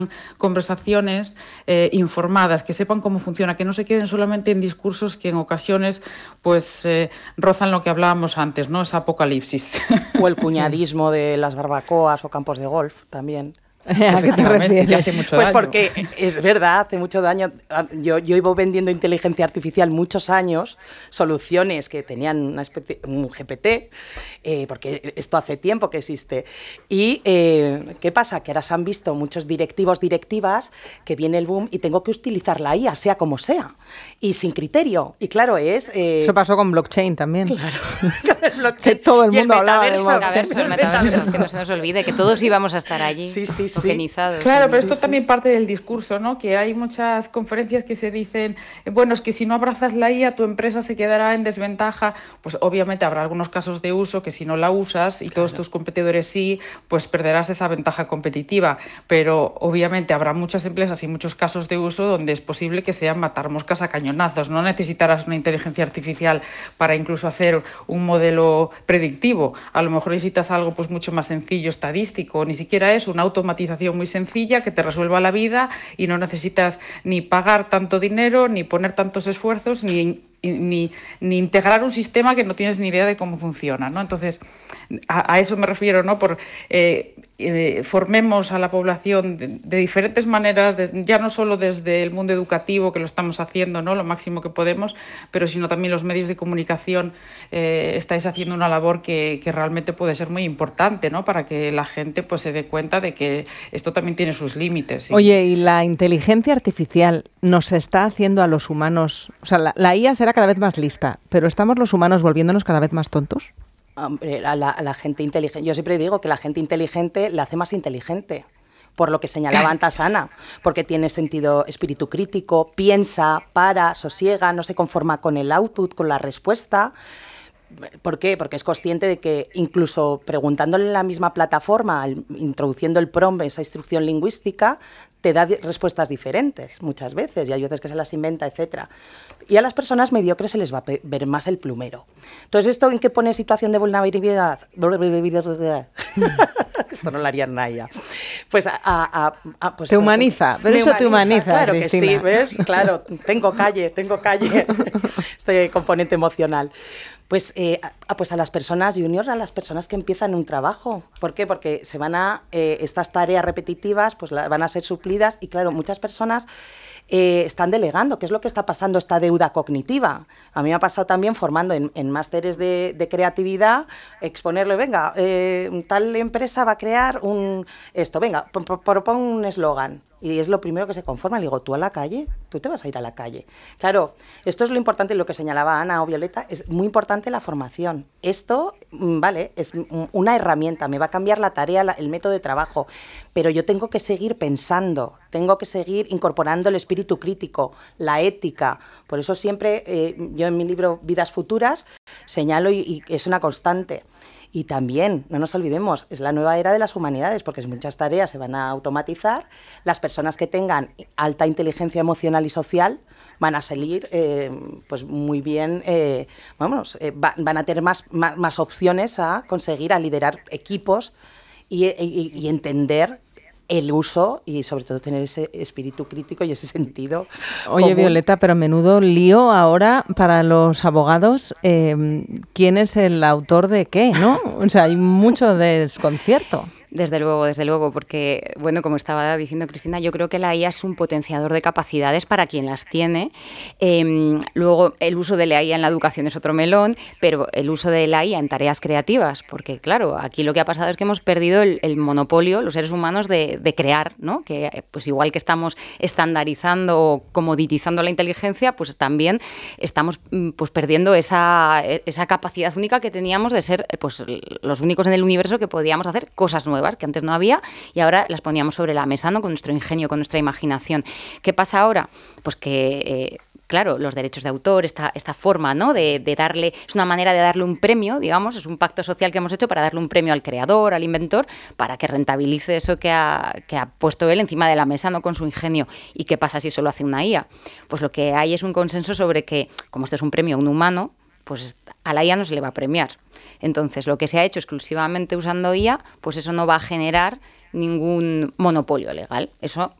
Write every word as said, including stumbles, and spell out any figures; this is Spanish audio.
conversaciones eh, informadas, que sepan cómo funciona, que no se queden solamente en discursos que en ocasiones pues eh, rozan lo que hablábamos antes, ¿no? Esa apocalipsis. O el cuñadismo de las barbacoas o campos de golf también. ¿A qué te refieres? Que hace mucho pues daño. porque es verdad, hace mucho daño. Yo, yo iba vendiendo inteligencia artificial muchos años, soluciones que tenían una especie, un G P T, eh, porque esto hace tiempo que existe. Y eh, ¿qué pasa? Que ahora se han visto muchos directivos, directivas, que viene el boom y tengo que utilizar la I A, sea como sea, y sin criterio. Y claro, es... Eh, Eso pasó con blockchain también. Claro, con el blockchain. Que todo el mundo el hablaba de metaverso. Metaverso, el metaverso, que no se nos olvide, que todos íbamos a estar allí. Sí, sí, sí. Tokenizados. Claro, pero sí, esto sí. también parte del discurso, ¿no? Que hay muchas conferencias que se dicen, eh, bueno, es que si no abrazas la I A, tu empresa se quedará en desventaja. Pues obviamente habrá algunos casos de uso que si no la usas y claro, todos tus competidores sí, pues perderás esa ventaja competitiva. Pero obviamente habrá muchas empresas y muchos casos de uso donde es posible que sean matar moscas a cañonazos. No necesitarás una inteligencia artificial para incluso hacer un modelo predictivo. A lo mejor necesitas algo pues mucho más sencillo, estadístico, ni siquiera es una automatización muy sencilla que te resuelva la vida y no necesitas ni pagar tanto dinero, ni poner tantos esfuerzos, ni, ni, ni integrar un sistema que no tienes ni idea de cómo funciona, ¿no? Entonces, a, a eso me refiero, ¿no? Por, eh, eh, formemos a la población de, de diferentes maneras, de, ya no solo desde el mundo educativo, que lo estamos haciendo, ¿no? Lo máximo que podemos, pero sino también los medios de comunicación. Eh, estáis haciendo una labor que, que realmente puede ser muy importante, ¿no? Para que la gente pues, se dé cuenta de que esto también tiene sus límites. ¿Sí? Oye, ¿y la inteligencia artificial nos está haciendo a los humanos... O sea, la, la I A será cada vez más lista, pero ¿estamos los humanos volviéndonos cada vez más tontos? Hombre, a la, a la gente inteligente, yo siempre digo que la gente inteligente la hace más inteligente, por lo que señalaba antes Ana, porque tiene sentido, espíritu crítico, piensa, para, sosiega, no se conforma con el output, con la respuesta. ¿Por qué? Porque es consciente de que incluso preguntándole en la misma plataforma, introduciendo el prompt, esa instrucción lingüística, te da respuestas diferentes muchas veces, y hay veces que se las inventa, etcétera. Y a las personas mediocres se les va a ver más el plumero. Entonces, ¿esto en qué pone situación de vulnerabilidad? Esto no lo haría nadie. Pues, a, a, a, pues te humaniza, pero eso humaniza, te humaniza, claro Cristina. Que sí, ¿ves? Claro, tengo calle, tengo calle, este componente emocional. Pues, eh, a, pues a las personas juniors, a las personas que empiezan un trabajo. ¿Por qué? Porque se van a, eh, estas tareas repetitivas pues la, van a ser suplidas y claro, muchas personas eh, están delegando, que es lo que está pasando, esta deuda cognitiva. A mí me ha pasado también formando en, en másteres de, de creatividad, exponerle, venga, eh, tal empresa va a crear un esto, venga, propon un eslogan. Y es lo primero que se conforma. Le digo, ¿tú a la calle? ¿Tú te vas a ir a la calle? Claro, esto es lo importante, lo que señalaba Ana o Violeta, es muy importante la formación. Esto, vale, es una herramienta, me va a cambiar la tarea, la, el método de trabajo, pero yo tengo que seguir pensando, tengo que seguir incorporando el espíritu crítico, la ética. Por eso siempre, eh, yo en mi libro Vidas Futuras, señalo y, y es una constante. Y también, no nos olvidemos, es la nueva era de las humanidades, porque muchas tareas se van a automatizar. Las personas que tengan alta inteligencia emocional y social van a salir eh, pues muy bien, eh, vamos, eh, va, van a tener más, más, más opciones a conseguir, a liderar equipos y, y, y entender el uso y sobre todo tener ese espíritu crítico y ese sentido. Oye, común. Violeta, pero menudo lío ahora para los abogados. Eh, ¿Quién es el autor de qué, no? O sea, hay mucho desconcierto. Desde luego, desde luego, porque, bueno, como estaba diciendo Cristina, yo creo que la I A es un potenciador de capacidades para quien las tiene. Eh, luego, el uso de la I A en la educación es otro melón, pero el uso de la I A en tareas creativas, porque, claro, aquí lo que ha pasado es que hemos perdido el, el monopolio, los seres humanos, de, de crear, ¿no? Que, pues igual que estamos estandarizando o comoditizando la inteligencia, pues también estamos pues perdiendo esa, esa capacidad única que teníamos de ser pues los únicos en el universo que podíamos hacer cosas nuevas que antes no había y ahora las poníamos sobre la mesa, ¿no? Con nuestro ingenio, con nuestra imaginación. ¿Qué pasa ahora? Pues que, eh, claro, los derechos de autor, esta, esta forma, ¿no? de, de darle, es una manera de darle un premio, digamos, es un pacto social que hemos hecho para darle un premio al creador, al inventor, para que rentabilice eso que ha, que ha puesto él encima de la mesa, ¿no? Con su ingenio. ¿Y qué pasa si eso lo hace una I A? Pues lo que hay es un consenso sobre que, como esto es un premio a un humano, pues a la I A no se le va a premiar. Entonces, lo que se ha hecho exclusivamente usando I A, pues eso no va a generar ningún monopolio legal. Eso